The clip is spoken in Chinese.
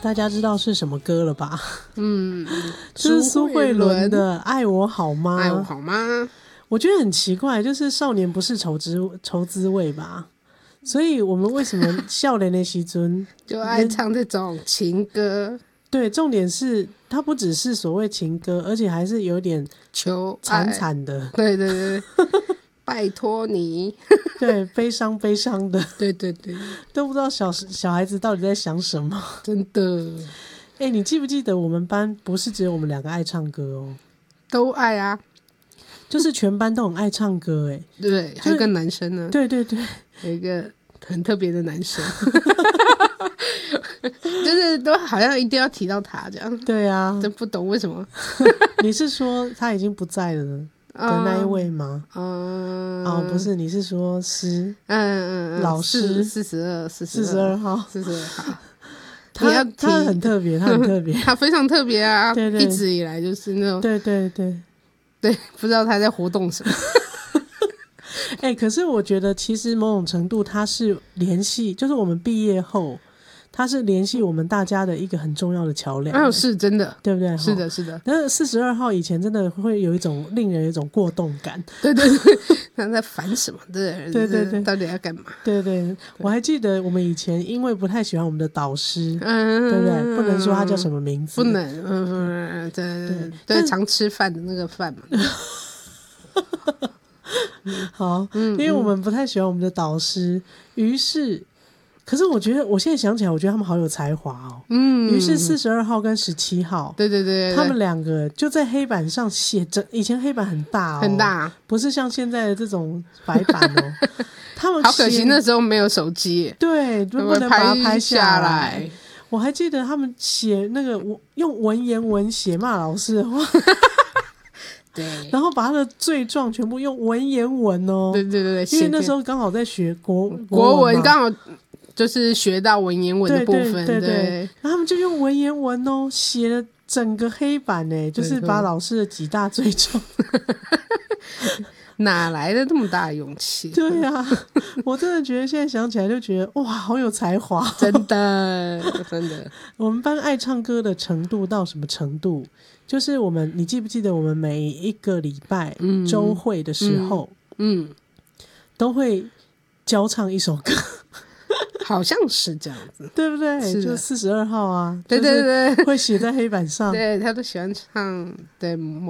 大家知道是什么歌了吧？是苏慧伦的《爱我好吗》。 爱我好吗？ 我觉得很奇怪，就是少年不是愁滋味吧？所以我们为什么少年的时阵就爱唱这种情歌？ 对，重点是它不只是所谓情歌，而且还是有点求惨惨的。 对对对，拜托你。 对，悲伤的。 对对对， 都不知道小孩子到底在想什么。 真的。 你记不记得我们班不是只有我们2个爱唱歌哦？ 都爱啊， 就是全班都很爱唱歌。 对，还有个男生呢。 对对对， 有一个很特别的男生。就是都好像一定要提到他这样。 对啊， 真不懂为什么。 你是说他已经不在了的那一位吗？不是，你是说老师42号。他很特别，他很特别。 他非常特别啊。 对对， 一直以来就是那种对对对对，不知道他在活动什么。 可是我觉得其实某种程度他是联系，就是我们毕业后他是联系我们大家的一个很重要的桥梁。 是真的， 对不对？ 是的是的。 但是42号以前真的会有一种令人有一种过动感。 对对对，他在烦什么？对对对，到底要干嘛？ 对对，我还记得我们以前因为不太喜欢我们的导师，对不对？不能说他叫什么名字， 不能，对，常吃饭的那个饭嘛。 好，因为我们不太喜欢我们的导师，于是，可是我觉得我现在想起来，我觉得他们好有才华哦。于是42号跟17号， 对对对， 他们2个就在黑板上写着，以前黑板很大哦， 很大， 不是像现在的这种白板哦。他们好可惜那时候没有手机， 对，不能把它拍下来。我还记得他们写那个用文言文写骂老师的话。 对， 然后把他的罪状全部用文言文哦。 对对对， 因为那时候刚好在学国文，刚好就是学到文言文的部分。对， 然后他们就用文言文哦写了整个黑板就是把老师的几大罪状。 哪来的这么大的勇气？ 对啊，我真的觉得现在想起来就觉得哇，好有才华。 真的真的。 我们班爱唱歌的程度到什么程度？就是你记不记得我们每一个礼拜周会的时候，都会交唱一首歌。 好像是这样子， 对不对？就42号啊， 对对对， 会写在黑板上。 对，他都喜欢唱对